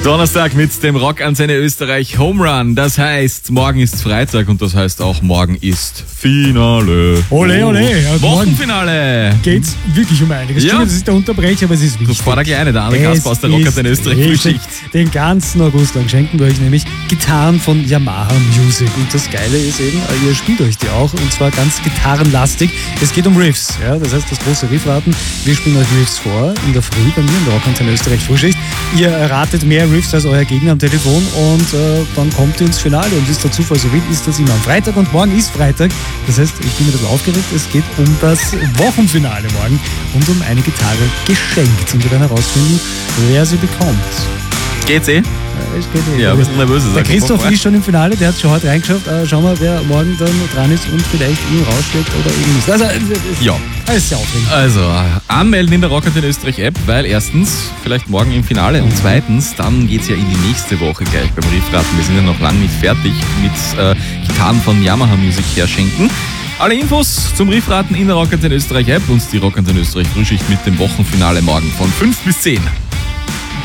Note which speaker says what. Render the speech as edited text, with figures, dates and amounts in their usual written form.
Speaker 1: Donnerstag mit dem Rockantenne Österreich Home Run. Das heißt, morgen ist Freitag und das heißt auch, morgen ist Finale.
Speaker 2: Ole, ole. Ja,
Speaker 1: Wochenfinale.
Speaker 2: Geht's wirklich um einiges.
Speaker 1: Ja.
Speaker 2: Das ist der Unterbrecher, aber es ist wichtig.
Speaker 1: Das war der Kleine, der andere Kasper aus der Rockantenne Österreich Frühschicht.
Speaker 2: Den ganzen August lang schenken wir euch nämlich Gitarren von Yamaha Music. Und das Geile ist eben, ihr spielt euch die auch und zwar ganz gitarrenlastig. Es geht um Riffs. Ja? Das heißt, das große Riffraten. Wir spielen euch Riffs vor in der Früh bei mir in der Rockantenne Österreich Frühschicht. Ihr erratet mehr Riffs als euer Gegner am Telefon und dann kommt ihr ins Finale. Und ist der Zufall so will, ist das immer am Freitag und morgen ist Freitag. Das heißt, ich bin ein bisschen aufgeregt. Es geht um das Wochenfinale morgen und um eine Gitarre geschenkt. Und wir werden herausfinden, wer sie bekommt.
Speaker 1: Geht's eh?
Speaker 2: Es geht eh.
Speaker 1: Ja, ein bisschen nervös.
Speaker 2: Der Christoph ist schon im Finale, der hat schon heute reingeschafft. Schauen wir, wer morgen dann dran ist und vielleicht ihn rausschlägt oder ähnliches. Also,
Speaker 1: ja.
Speaker 2: Das ist ja aufregend.
Speaker 1: Also, anmelden in der Rockantenne Österreich App, weil erstens, vielleicht morgen im Finale und zweitens, dann geht's ja in die nächste Woche gleich beim Riffraten. Wir sind ja noch lange nicht fertig mit Gitarren von Yamaha Music herschenken. Alle Infos zum Riffraten in der Rockantenne Österreich App und die Rockantenne Österreich Frühschicht mit dem Wochenfinale morgen von 5 bis 10.